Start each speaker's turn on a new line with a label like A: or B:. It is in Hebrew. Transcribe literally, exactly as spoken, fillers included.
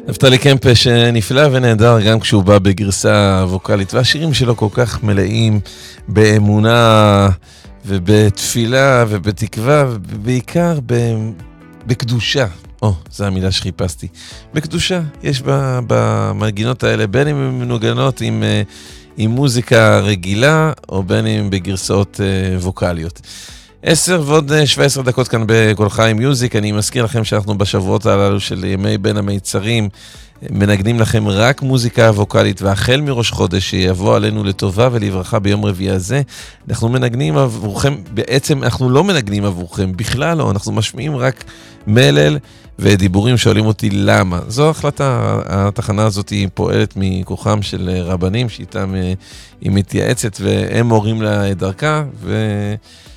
A: נפתלי קמפש נפלא ונהדר גם כשהוא בא בגרסה ווקלית, והשירים שלו כל כך מלאים באמונה ובתפילה ובתקווה, ובעיקר בקדושה. או, זו המילה שחיפשתי. בקדושה יש במנגינות האלה, בין אם הן מנוגנות עם, עם מוזיקה רגילה, או בין אם בגרסאות ווקליות. עשר ועוד שבע עשרה דקות כאן בכל חיים מיוזיק. אני מזכיר לכם שאנחנו בשבועות הללו של ימי בין המיצרים מנגנים לכם רק מוזיקה ווקלית, והחל מראש חודש שיבוא עלינו לטובה ולברכה ביום רביעי הזה, אנחנו מנגנים עבורכם, בעצם אנחנו לא מנגנים עבורכם, בכלל לא, אנחנו משמיעים רק מלל ודיבורים. שואלים אותי למה. זו החלטה, התחנה הזאת היא פועלת מכוחם של רבנים שאיתם היא מתייעצת, והם מורים לה דרכה, ו...